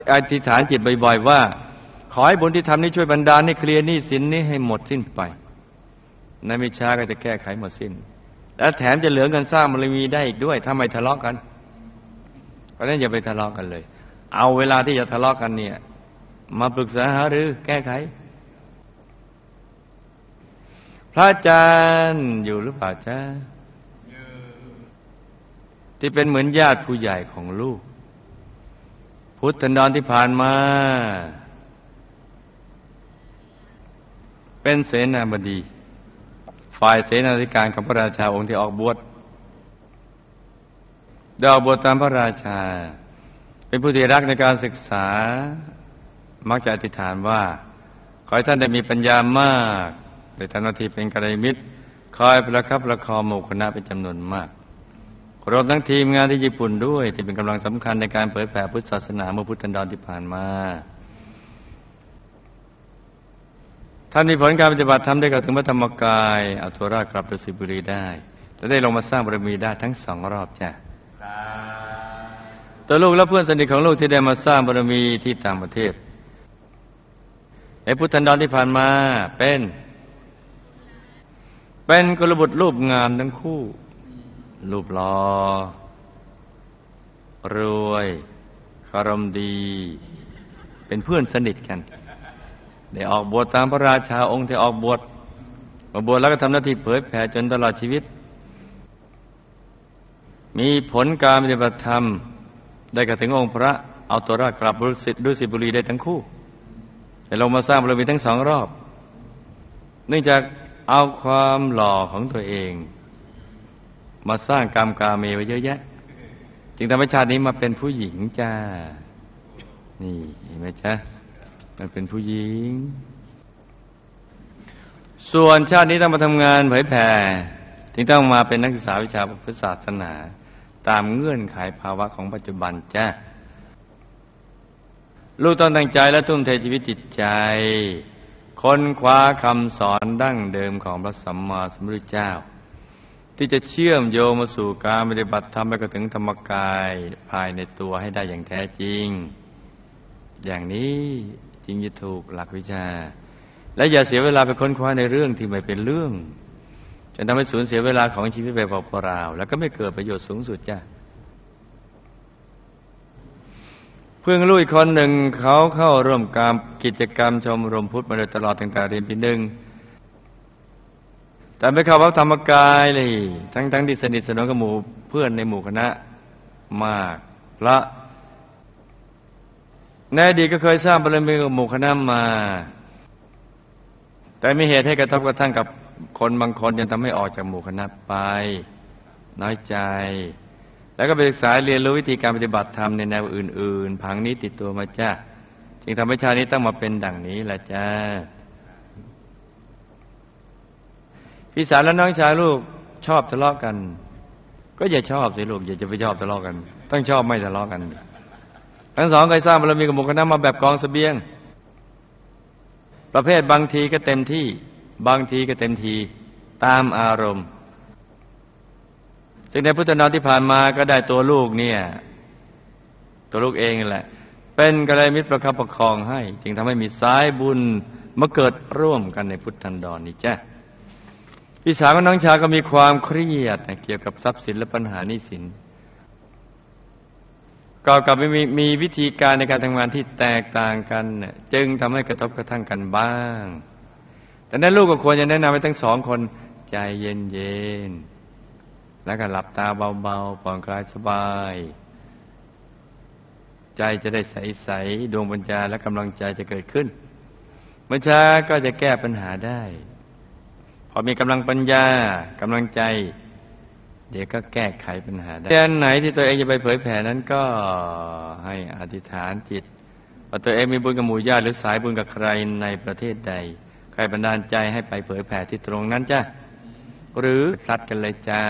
อธิษฐานจิตบ่อยๆว่าขอให้บุญที่ทำนี้ช่วยบันดาลให้เคลียร์หนี้สินนี้ให้หมดสิ้นไปในไม่ช้าก็จะแก้ไขหมดสิ้นและแถมจะเหลือเงินสร้างบารมีได้อีกด้วยถ้าไม่ทะเลาะกันเพราะฉะนั้นอย่าไปทะเลาะกันเลยเอาเวลาที่จะทะเลาะกันเนี่ยมาปรึกษาหารือแก้ไขพระอาจารย์อยู่หรือเปล่าจ๊ะที่เป็นเหมือนญาติผู้ใหญ่ของลูกพุทธันดรที่ผ่านมาเป็นเสนาบดีฝ่ายเสนาธิการของพระราชาองค์ที่ออกบวชได้ออกบวชตามพระราชาเป็นผู้ที่รักในการศึกษามักจะอธิษฐานว่าขอให้ท่านได้มีปัญญามากได้ทำหน้าที่เป็นกัลยาณมิตรคอยประคับประคองหมู่คณะเป็นจำนวนมากรวมทั้งทีมงานที่ญี่ปุ่นด้วยที่เป็นกำลังสำคัญในการเผยแผ่พุทธศาสนาเมื่อพุทธันดรที่ผ่านมาท่านมีผลการปฏิบัติธรรมได้กล่าวถึงพระธรรมกายเอาตัวรอดกลับดุสิตบุรีได้และได้ลงมาสร้างบารมีได้ทั้ง2 รอบจ้ะตัวลูกและเพื่อนสนิทของลูกที่ได้มาสร้างบารมีที่ต่างประเทศในพุทธันดรที่ผ่านมาเป็นกุลบุตรรูปงามทั้งคู่รูปหล่อรวยคารมดีเป็นเพื่อนสนิทกันได้ออกบวชตามพระราชาองค์ที่ออกบวชมาบวชแล้วก็ทำหน้าที่เผยแผ่จนตลอดชีวิตมีผลการปฏิบัติธรรมได้กระถึงองค์พระเอาตัวรอดกลับดุสิตบุรีได้ทั้งคู่แต่ลงมาสร้างบารมีทั้ง2 รอบเนื่องจากเอาความหล่อของตัวเองมาสร้างกรรมกาเมไว้เยอะแยะจึงทำให้ชาตินี้มาเป็นผู้หญิงจ้านี่เห็นไหมจ๊ะมันเป็นผู้หญิงส่วนชาตินี้ต้องมาทำงานเผยแผ่จึงต้องมาเป็นนักศึกษาวิชาพุทธศาสนาตามเงื่อนไขภาวะของปัจจุบันจ้าลูกต้องตั้งใจและทุ่มเทชีวิตจิตใจค้นคว้าคำสอนดั้งเดิมของพระสัมมาสัมพุทธเจ้าที่จะเชื่อมโยงมาสู่การปฏิบัติธรรมไปถึงธรรมกายภายในตัวให้ได้อย่างแท้จริงอย่างนี้จริงจะถูกหลักวิชาและอย่าเสียเวลาไปค้นคว้าในเรื่องที่ไม่เป็นเรื่องจนทำให้สูญเสียเวลาของชีวิตไปเปล่าๆแล้วก็ไม่เกิดประโยชน์สูงสุดจ้ะเพื่อนลูกอีกคนหนึ่งเขาเข้าร่วมการกิจกรรมชมรมพุทธมาโดยตลอดตั้งแต่เรียนปี 1แต่ไม่เข้าวัดธรรมกายเลยทั้งที่สนิทสนมกับหมู่เพื่อนในหมู่คณะมากพระในอดีตก็เคยสร้างบารมีกับหมู่คณะมาแต่มีเหตุให้กระทบกระทั่งกับคนบางคนจนทำให้ออกจากหมู่คณะไปน้อยใจแล้วก็ไปศึกษาเรียนรู้วิธีการปฏิบัติธรรมในแนวอื่นๆผังนี้ติดตัวมาจ้าจึงทำให้ชาตินี้ต้องมาเป็นดังนี้แหละจ้าพี่สาวและน้องชายลูกชอบทะเลาะกันก็อย่าชอบสิลูกอย่าจะไปชอบทะเลาะกันต้องชอบไม่ทะเลาะกันทั้ง2เคยสร้างบารมีกับหมู่คณะมาแบบกองเสบียงประเภทบางทีก็เต็มที่บางทีก็เต็มทีตามอารมณ์ซึ่งในพุทธนามที่ผ่านมาก็ได้ตัวลูกเนี่ยตัวลูกเองแหละเป็นกัลยาณมิตรประคับประคองให้จึงทำให้มีสายบุญมาเกิดร่วมกันในพุทธันดรนี้จ้ะพี่สาวกับน้องชายก็มีความเครียดเกี่ยวกับทรัพย์สินและปัญหาหนี้สินก็กลับมีวิธีการในการทำงานที่แตกต่างกันจึงทำให้กระทบกระทั่งกันบ้างแต่นั้นลูกก็ควรจะแนะนำให้ทั้ง2 คนใจเย็นๆแล้วก็หลับตาเบาๆผ่อนคลายสบายใจจะได้ใสๆดวงปัญญาและกำลังใจจะเกิดขึ้นเมื่อช้าก็จะแก้ปัญหาได้พอมีกำลังปัญญากำลังใจเดี๋ยวก็แก้ไขปัญหาได้อันไหนที่ตัวเองจะไปเผยแผ่นั้นก็ให้อธิษฐานจิตว่าตัวเองมีบุญกับหมู่ญาติหรือสายบุญกับใครในประเทศใดใครบันดาลใจให้ไปเผยแผ่ที่ตรงนั้นจ้ะหรือพลัดกันเลยจ้า